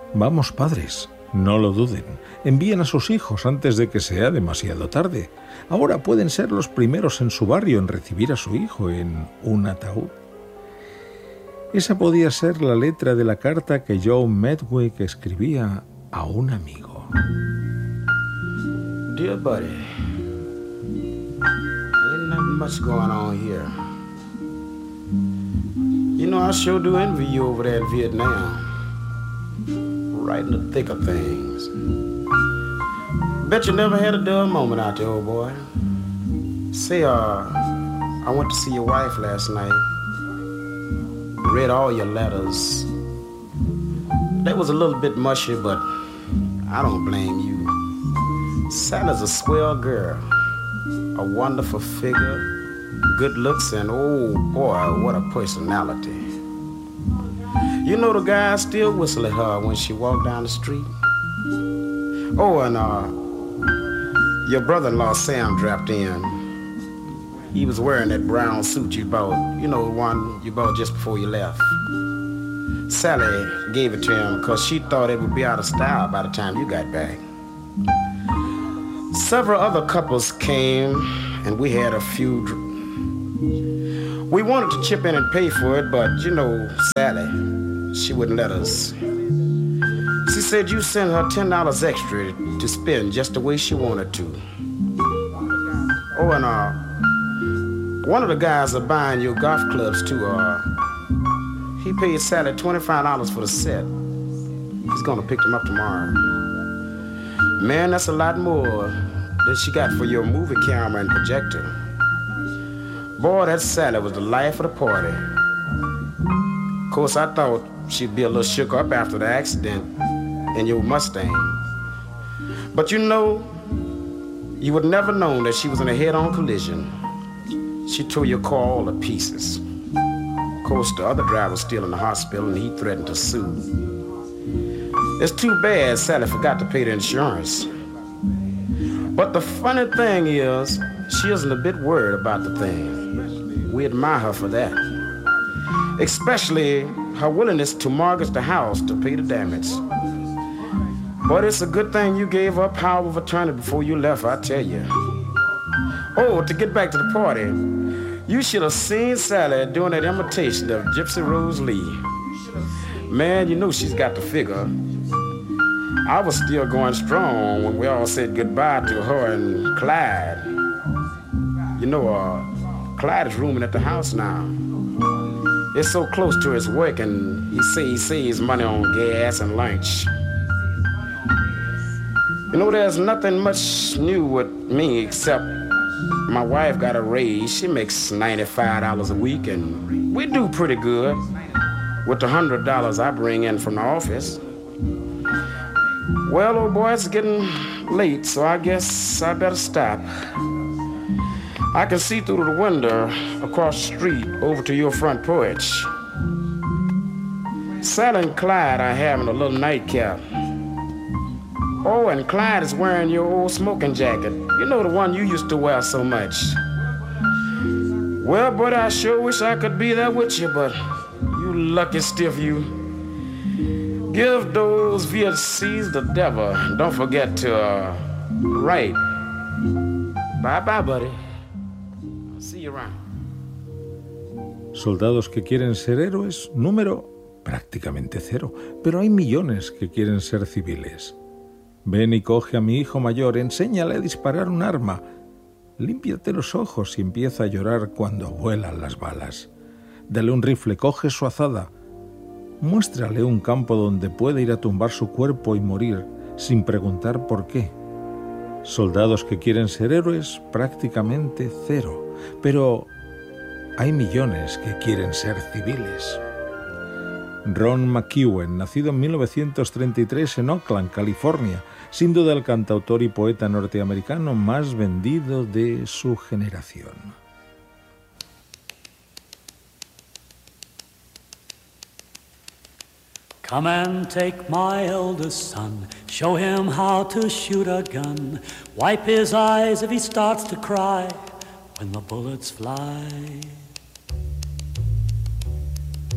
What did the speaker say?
Vamos, padres, no lo duden. Envíen a sus hijos antes de que sea demasiado tarde. Ahora pueden ser los primeros en su barrio en recibir a su hijo en un ataúd. Esa podía ser la letra de la carta que Joe Medwick escribía a un amigo. Dear buddy, ain't nothing much going on here. You know, I sure do envy you over there in Vietnam. Right in the thick of things. Bet you never had a dull moment out there, old boy. Say, I went to see your wife last night. Read all your letters. They was a little bit mushy, but I don't blame you. Sally's a swell girl. A wonderful figure, good looks, and oh boy, what a personality. You know the guys still whistle at her when she walked down the street. Oh, and your brother-in-law Sam dropped in. He was wearing that brown suit you bought, you know, the one you bought just before you left. Sally gave it to him because she thought it would be out of style by the time you got back. Several other couples came, and we had a few. We wanted to chip in and pay for it, but you know, Sally, she wouldn't let us. She said you sent her $10 extra to spend just the way she wanted to. Oh, and one of the guys are buying your golf clubs too. He paid Sally $25 for the set. He's gonna pick them up tomorrow. Man, that's a lot more than she got for your movie camera and projector. Boy, that Sally was the life of the party. Of course, I thought she'd be a little shook up after the accident in your Mustang. But you know, you would never known that she was in a head-on collision. She tore your car all to pieces. Of course, the other driver was still in the hospital and he threatened to sue. It's too bad Sally forgot to pay the insurance. But the funny thing is, she isn't a bit worried about the thing. We admire her for that. Especially her willingness to mortgage the house to pay the damage. But it's a good thing you gave her power of attorney before you left, I tell you. Oh, to get back to the party, you should have seen Sally doing that imitation of Gypsy Rose Lee. Man, you know she's got the figure. I was still going strong when we all said goodbye to her and Clyde. You know, Clyde is rooming at the house now. It's so close to his work, and he saves money on gas and lunch. You know, there's nothing much new with me except my wife got a raise. She makes $95 a week, and we do pretty good with the $100 I bring in from the office. Well, old boy, it's getting late, so I guess I better stop. I can see through the window across the street over to your front porch. Sally and Clyde are having a little nightcap. Oh, and Clyde is wearing your old smoking jacket. You know, the one you used to wear so much. Well, buddy, I sure wish I could be there with you, but you lucky stiff you. Give those VFCs the devil. Don't forget to write. Bye-bye, buddy. I'll see you around. Soldados que quieren ser héroes, número prácticamente cero, pero hay millones que quieren ser civiles. Ven y coge a mi hijo mayor, enséñale a disparar un arma. Límpiate los ojos y empieza a llorar cuando vuelan las balas. Dale un rifle, coge su azada. Muéstrale un campo donde puede ir a tumbar su cuerpo y morir sin preguntar por qué. Soldados que quieren ser héroes, prácticamente cero, pero hay millones que quieren ser civiles. Ron McEwen, nacido en 1933 en Oakland, California, sin duda el cantautor y poeta norteamericano más vendido de su generación. Come and take my eldest son, show him how to shoot a gun, wipe his eyes if he starts to cry when the bullets fly.